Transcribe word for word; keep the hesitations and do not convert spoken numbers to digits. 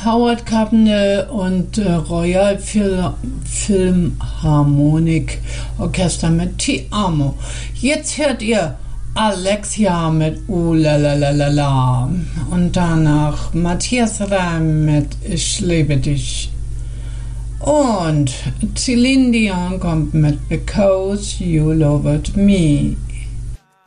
Howard Carpenter und äh, Royal Phil Philharmonic Orchester mit Ti Amo. Jetzt hört ihr Alexia mit Uh la la la la la und danach Matthias Reim mit Ich liebe dich. Und Celine Dion kommt mit Because You Loved Me.